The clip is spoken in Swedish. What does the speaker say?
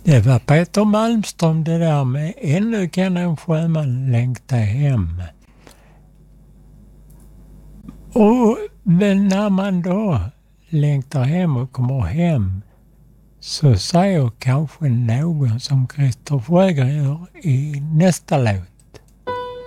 Det var Peter Malmström det där med Ännu kan en sjöman längta hem. Och när man då längtar hem och kommer hem så säger kanske någon som Christer Sjögren gör i nästa låt.